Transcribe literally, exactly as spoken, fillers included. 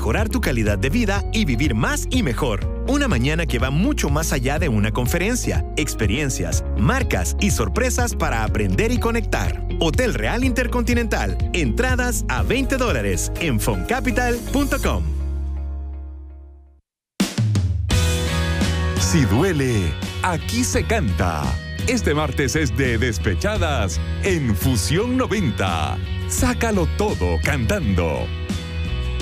mejorar tu calidad de vida y vivir más y mejor. Una mañana que va mucho más allá de una conferencia, experiencias, marcas y sorpresas para aprender y conectar. Hotel Real Intercontinental. Entradas a veinte dólares en fon capital punto com. Si duele, aquí se canta. Este martes es de Despechadas en Fusión noventa. Sácalo todo cantando.